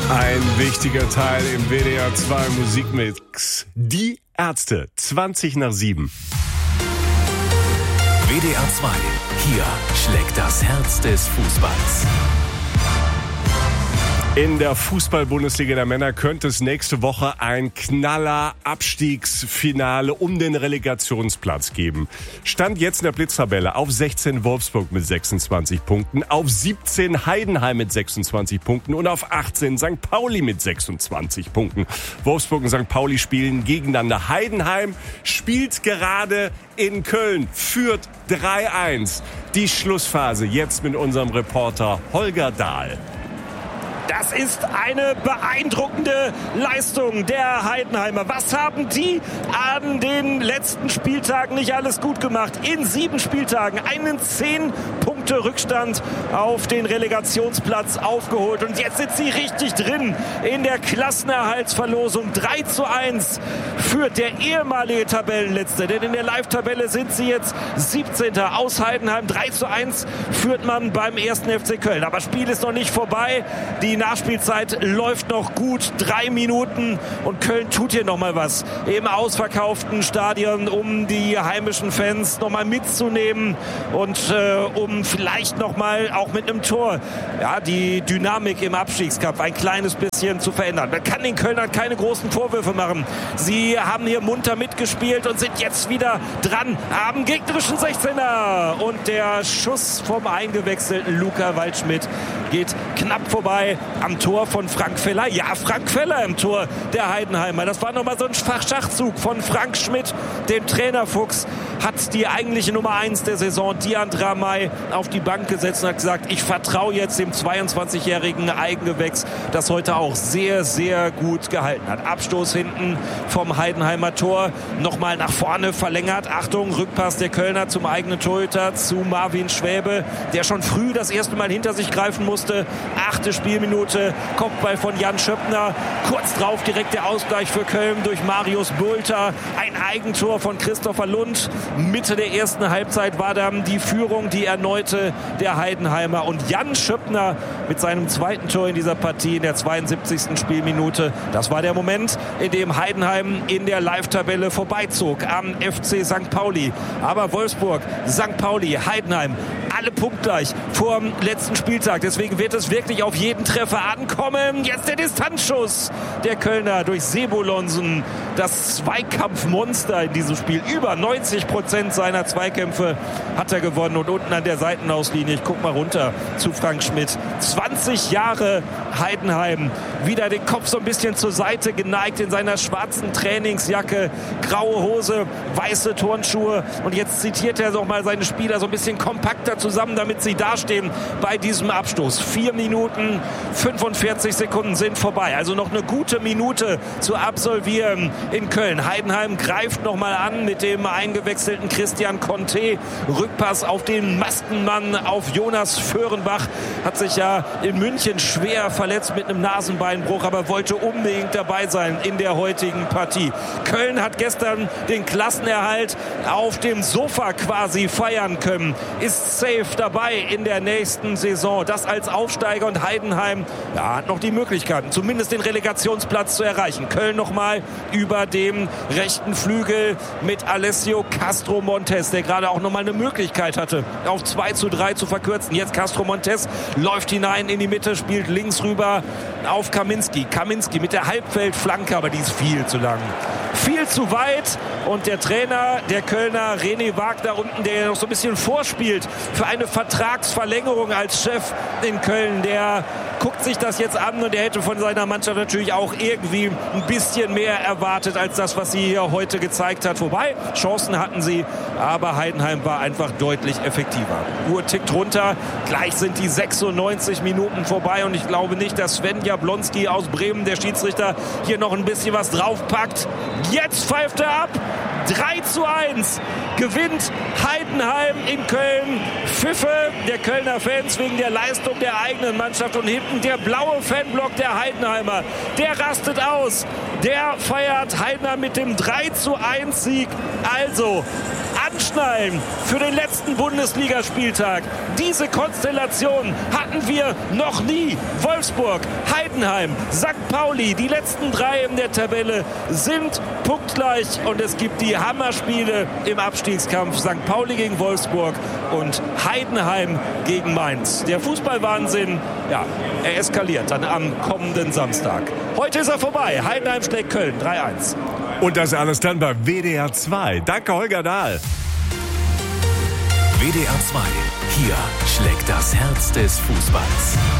Ein wichtiger Teil im WDR 2 Musikmix. Die Ärzte, 7:20. WDR 2, hier schlägt das Herz des Fußballs. In der Fußball-Bundesliga der Männer könnte es nächste Woche ein Knaller-Abstiegsfinale um den Relegationsplatz geben. Stand jetzt in der Blitztabelle auf 16 Wolfsburg mit 26 Punkten, auf 17 Heidenheim mit 26 Punkten und auf 18 St. Pauli mit 26 Punkten. Wolfsburg und St. Pauli spielen gegeneinander. Heidenheim spielt gerade in Köln, führt 3-1. Die Schlussphase jetzt mit unserem Reporter Holger Dahl. Das ist eine beeindruckende Leistung der Heidenheimer. Was haben die an den letzten Spieltagen nicht alles gut gemacht? In 7 Spieltagen einen 10-Punkte-Rückstand auf den Relegationsplatz aufgeholt. Und jetzt sind sie richtig drin in der Klassenerhaltsverlosung. 3:1 führt der ehemalige Tabellenletzte. Denn in der Live-Tabelle sind sie jetzt 17. aus Heidenheim. 3:1 führt man beim 1. FC Köln. Aber Spiel ist noch nicht vorbei. Die Nachspielzeit läuft noch gut, 3 Minuten und Köln tut hier nochmal was im ausverkauften Stadion, um die heimischen Fans nochmal mitzunehmen und um vielleicht nochmal auch mit einem Tor die Dynamik im Abstiegskampf ein kleines bisschen zu verändern. Man kann den Kölnern keine großen Vorwürfe machen. Sie haben hier munter mitgespielt und sind jetzt wieder dran am gegnerischen 16er und der Schuss vom eingewechselten Luca Waldschmidt geht knapp vorbei am Tor von Frank Feller. Ja, Frank Feller im Tor der Heidenheimer. Das war nochmal so ein Schachzug von Frank Schmidt, dem Trainerfuchs. Hat die eigentliche Nummer 1 der Saison, Diandra May, auf die Bank gesetzt und hat gesagt, ich vertraue jetzt dem 22-jährigen Eigengewächs, das heute auch sehr, sehr gut gehalten hat. Abstoß hinten vom Heidenheimer Tor. Nochmal nach vorne verlängert. Achtung, Rückpass der Kölner zum eigenen Torhüter, zu Marvin Schwäbe, der schon früh das erste Mal hinter sich greifen musste. 8. Spielminute, Kopfball von Jan Schöppner. Kurz drauf direkt der Ausgleich für Köln durch Marius Bulter. Ein Eigentor von Christopher Lund. Mitte der ersten Halbzeit war dann die Führung, die erneute der Heidenheimer. Und Jan Schöppner mit seinem zweiten Tor in dieser Partie in der 72. Spielminute. Das war der Moment, in dem Heidenheim in der Live-Tabelle vorbeizog am FC St. Pauli. Aber Wolfsburg, St. Pauli, Heidenheim, alle punktgleich vor dem letzten Spieltag. Deswegen wird es wirklich auf jeden Treffer ankommen. Jetzt der Distanzschuss der Kölner durch Sebolonsen. Das Zweikampfmonster in diesem Spiel. Über 90% seiner Zweikämpfe hat er gewonnen. Und unten an der Seitenauslinie, ich guck mal runter zu Frank Schmidt. 20 Jahre Heidenheim. Wieder den Kopf so ein bisschen zur Seite geneigt in seiner schwarzen Trainingsjacke. Graue Hose, weiße Turnschuhe. Und jetzt zitiert er noch mal seine Spieler so ein bisschen kompakter zusammen, damit sie dastehen bei diesem Abstoß. 4 Minuten, 45 Sekunden sind vorbei. Also noch eine gute Minute zu absolvieren in Köln. Heidenheim greift nochmal an mit dem eingewechselten Christian Conte. Rückpass auf den Maskenmann, auf Jonas Föhrenbach. Hat sich ja in München schwer verletzt mit einem Nasenbeinbruch, aber wollte unbedingt dabei sein in der heutigen Partie. Köln hat gestern den Klassenerhalt auf dem Sofa quasi feiern können. Ist safe dabei in der nächsten Saison. Das als Aufsteiger, und Heidenheim hat noch die Möglichkeiten, zumindest den Relegationsplatz zu erreichen. Köln nochmal über dem rechten Flügel mit Alessio Castro Montes, der gerade auch nochmal eine Möglichkeit hatte, auf 2:3 zu verkürzen. Jetzt Castro Montes läuft hinein in die Mitte, spielt links rüber auf Kaminski. Kaminski mit der Halbfeldflanke, aber die ist viel zu lang. Viel zu weit, und der Trainer der Kölner, René Wagner unten, der noch so ein bisschen vorspielt für eine Vertragsverlängerung als Chef in Köln, der guckt sich das jetzt an, und er hätte von seiner Mannschaft natürlich auch irgendwie ein bisschen mehr erwartet als das, was sie hier heute gezeigt hat. Wobei, Chancen hatten sie, aber Heidenheim war einfach deutlich effektiver. Uhr tickt runter, gleich sind die 96 Minuten vorbei, und ich glaube nicht, dass Sven Jablonski aus Bremen, der Schiedsrichter, hier noch ein bisschen was draufpackt. Jetzt pfeift er ab. 3:1 gewinnt Heidenheim in Köln. Pfiffe der Kölner Fans wegen der Leistung der eigenen Mannschaft, und hinten der blaue Fanblock der Heidenheimer. Der rastet aus. Der feiert Heidenheim mit dem 3:1 Sieg. Also anschnallen für den letzten Bundesligaspieltag. Diese Konstellation hatten wir noch nie. Wolfsburg, Heidenheim, St. Pauli, die letzten 3 in der Tabelle sind punktgleich und es gibt die Hammerspiele im Abstiegskampf. St. Pauli gegen Wolfsburg und Heidenheim gegen Mainz. Der Fußballwahnsinn, ja, er eskaliert dann am kommenden Samstag. Heute ist er vorbei. Heidenheim schlägt Köln 3-1. Und das alles dann bei WDR 2. Danke, Holger Dahl. WDR 2. Hier schlägt das Herz des Fußballs.